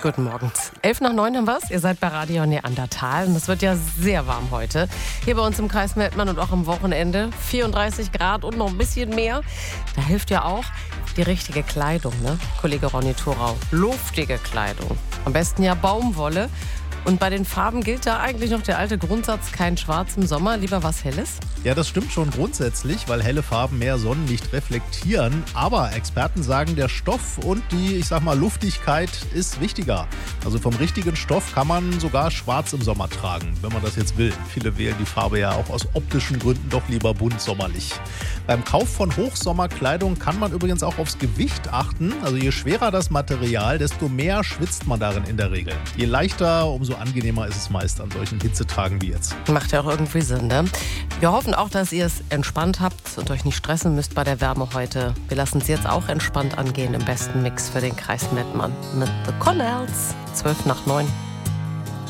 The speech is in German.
Guten Morgen. 8:11 haben wir es. Ihr seid bei Radio Neandertal und es wird ja sehr warm heute. Hier bei uns im Kreis Mettmann und auch am Wochenende. 34 Grad und noch ein bisschen mehr. Da hilft ja auch die richtige Kleidung, ne? Kollege Ronny Thorau. Luftige Kleidung. Am besten ja Baumwolle. Und bei den Farben gilt da eigentlich noch der alte Grundsatz, kein Schwarz im Sommer, lieber was Helles? Ja, das stimmt schon grundsätzlich, weil helle Farben mehr Sonnenlicht reflektieren. Aber Experten sagen, der Stoff und die, Luftigkeit ist wichtiger. Also vom richtigen Stoff kann man sogar schwarz im Sommer tragen, wenn man das jetzt will. Viele wählen die Farbe ja auch aus optischen Gründen doch lieber bunt sommerlich. Beim Kauf von Hochsommerkleidung kann man übrigens auch aufs Gewicht achten. Also je schwerer das Material, desto mehr schwitzt man darin in der Regel. Je leichter, umso angenehmer ist es meist an solchen Hitzetagen wie jetzt. Macht ja auch irgendwie Sinn, ne? Wir hoffen auch, dass ihr es entspannt habt und euch nicht stressen müsst bei der Wärme heute. Wir lassen es jetzt auch entspannt angehen im besten Mix für den Kreis Mettmann mit The Connells. 8:12.